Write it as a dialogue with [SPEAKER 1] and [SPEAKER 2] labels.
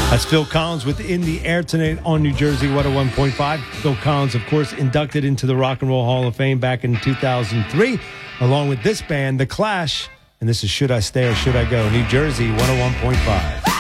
[SPEAKER 1] That's Phil Collins with In the Air tonight on New Jersey 101.5. Phil Collins, of course, inducted into the Rock and Roll Hall of Fame back in 2003, along with this band, The Clash. And this is Should I Stay or Should I Go? New Jersey 101.5.